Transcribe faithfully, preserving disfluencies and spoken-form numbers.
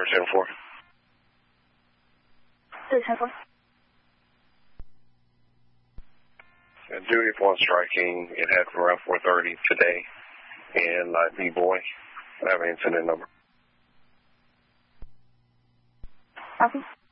Tower ten four. Two ten four. Duty upon striking, it happened around four thirty today in uh, D-Boy. I have an incident number. Copy.